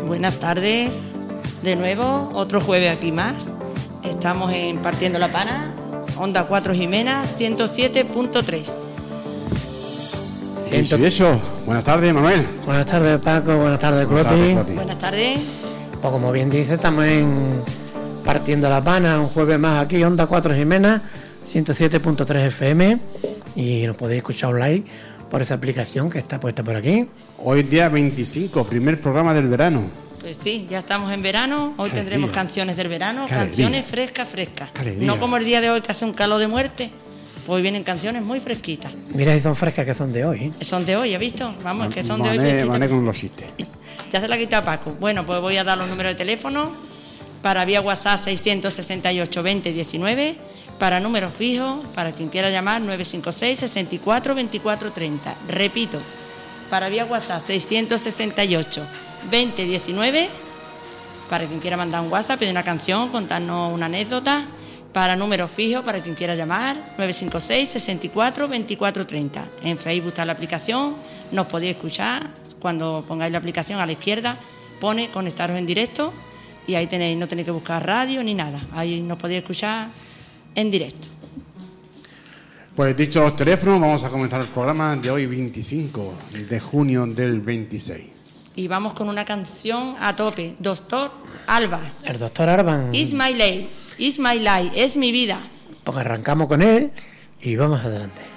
Buenas tardes. De nuevo, otro jueves aquí más. Estamos en Partiendo la Pana, Onda 4 Jimena, 107.3. ¿Y eso? Buenas tardes, Manuel. Buenas tardes, Paco. Buenas tardes, Cloti. Buenas tardes. Pues como bien dice, estamos en Partiendo la Pana, un jueves más aquí, Onda 4 Jimena, 107.3 FM. Y nos podéis escuchar online por esa aplicación que está puesta por aquí. Hoy día 25, primer programa del verano. Pues sí, ya estamos en verano. Hoy tendremos canciones del verano, canciones frescas. No como el día de hoy que hace un calor de muerte. Hoy vienen canciones muy fresquitas. Mira, y son frescas que son de hoy. Son de hoy, ¿has visto? Vamos, que son de hoy. Mané con los chistes. Ya se la quita Paco. Bueno, pues voy a dar los números de teléfono. Para vía WhatsApp 668 20 19. Para números fijos, para quien quiera llamar, 956 64 24 30. Repito, para vía WhatsApp 668 20 19. Para quien quiera mandar un WhatsApp, pedir una canción, contarnos una anécdota. Para números fijos, para quien quiera llamar, 956 64 24 30. En Facebook está la aplicación, nos podéis escuchar. Cuando pongáis la aplicación a la izquierda, pone conectaros en directo y ahí tenéis, no tenéis que buscar radio ni nada. Ahí nos podéis escuchar en directo. Pues dicho los teléfonos, vamos a comenzar el programa de hoy, 25 de junio del 26. Y vamos con una canción a tope, Doctor Alban. El Doctor Alban. It's my life, it's my life, es mi vida. Pues arrancamos con él y vamos adelante.